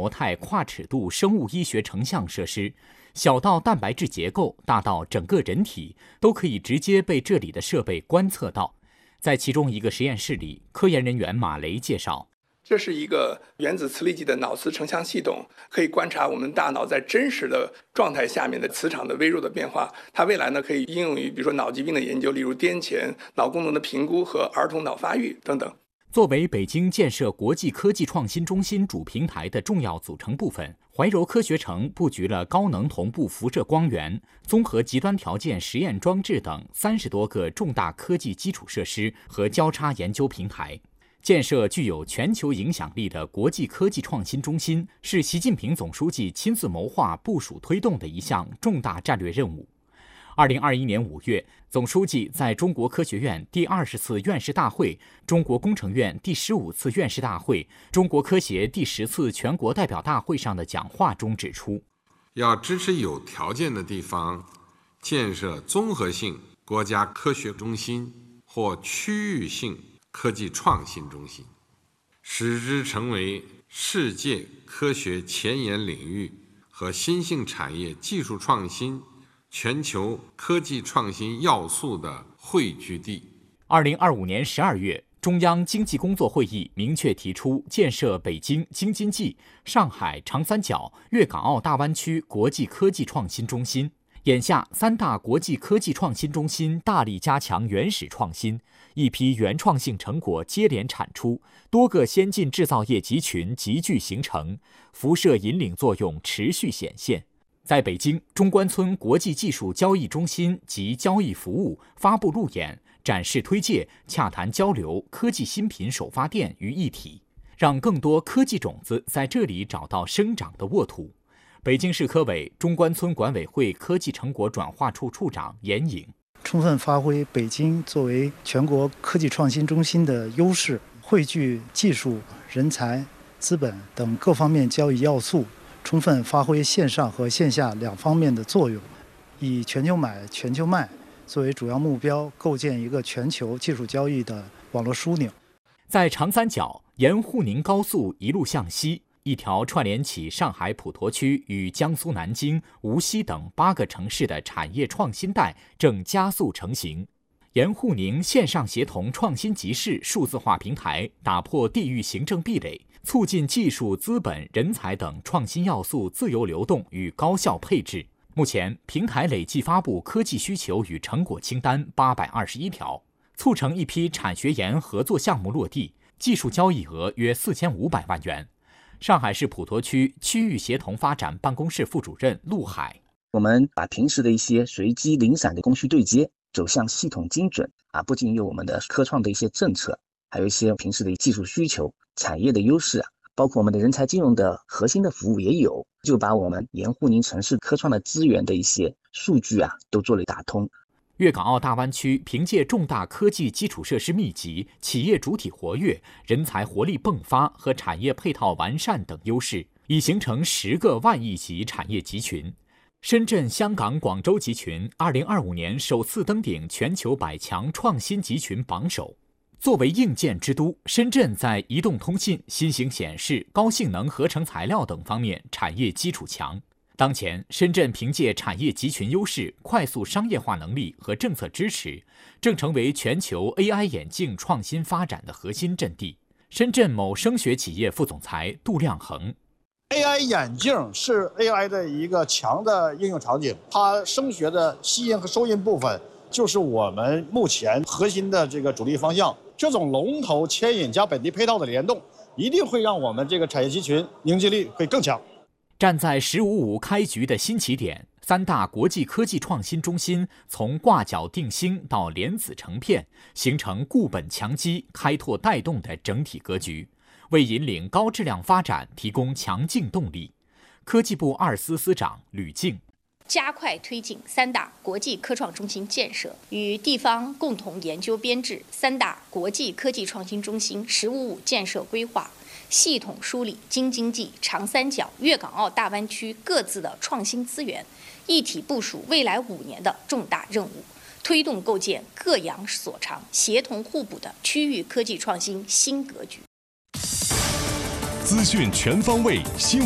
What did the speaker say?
模态跨尺度生物医学成像设施，小到蛋白质结构，大到整个人体，都可以直接被这里的设备观测到。在其中一个实验室里，科研人员马雷介绍， 这是一个原子磁力计的脑磁成像系统，可以观察我们大脑在真实的状态下面的磁场的微弱的变化。它未来呢可以应用于比如说脑疾病的研究，例如癫痫、脑功能的评估和儿童脑发育等等。 作为北京建设国际科技创新中心主平台的重要组成部分，怀柔科学城布局了高能同步辐射光源、综合极端条件实验装置等30多个重大科技基础设施和交叉研究平台。建设具有全球影响力的国际科技创新中心，是习近平总书记亲自谋划部署推动的一项重大战略任务。2021年5月，总书记在中国科学院第20次院士大会、中国工程院第15次院士大会、中国科协第10次全国代表大会上的讲话中指出， 要支持有条件的地方建设综合性国家科学中心或区域性科技创新中心，使之成为世界科学前沿领域和新兴产业技术创新、全球科技创新要素的汇聚地。 2025年12月，中央经济工作会议明确提出建设北京京津冀、上海长三角、粤港澳大湾区国际科技创新中心。眼下，3大国际科技创新中心大力加强原始创新，一批原创性成果接连产出，多个先进制造业集群集聚形成，辐射引领作用持续显现。在北京，中关村国际技术交易中心及交易服务发布路演、展示推介、洽谈交流科技新品首发店于一体，让更多科技种子在这里找到生长的沃土。北京市科委中关村管委会科技成果转化处处长严颖， 充分发挥北京作为全国科技创新中心的优势，汇聚技术、人才、资本等各方面交易要素，充分发挥线上和线下两方面的作用，以全球买、全球卖作为主要目标，构建一个全球技术交易的网络枢纽。 在长三角，沿沪宁高速一路向西，一条串联起上海普陀区与江苏南京、无锡等8个城市的产业创新带正加速成型。沿沪宁线上协同创新集市数字化平台打破地域行政壁垒，促进技术、资本、人才等创新要素自由流动与高效配置。目前，平台累计发布科技需求与成果清单821条，促成一批产学研合作项目落地，技术交易额约4500万元。上海市普陀区区域协同发展办公室副主任陆海， 我们把平时的一些随机零散的供需对接走向系统精准不仅有我们的科创的一些政策，还有一些平时的技术需求、产业的优势包括我们的人才金融的核心的服务也有，就把我们沿沪宁城市科创的资源的一些数据都做了打通。 粤港澳大湾区凭借重大科技基础设施密集、企业主体活跃、人才活力迸发和产业配套完善等优势，已形成10个万亿级产业集群。深圳、香港、广州集群2025年首次登顶全球100强创新集群榜首。作为硬件之都，深圳在移动通信、新型显示、高性能合成材料等方面产业基础强。当前，深圳凭借产业集群优势、快速商业化能力和政策支持，正成为全球 AI 眼镜创新发展的核心阵地。深圳某声学企业副总裁杜亮恒 ：AI 眼镜是 AI 的一个强的应用场景，它声学的吸音和收音部分就是我们目前核心的这个主力方向。这种龙头牵引加本地配套的联动，一定会让我们这个产业集群凝聚力会更强。 站在“15+5”开局的新起点，3大国际科技创新中心从挂角定星到莲子成片，形成固本强基、开拓带动的整体格局，为引领高质量发展提供强劲动力。科技部2司司长吕静。 加快推进3大国际科创中心建设，与地方共同研究编制3大国际科技创新中心“15+5”建设规划，系统梳理京津冀、长三角、粤港澳大湾区各自的创新资源，一体部署未来5年的重大任务，推动构建各阳所长、协同互补的区域科技创新新格局。 资讯全方位，新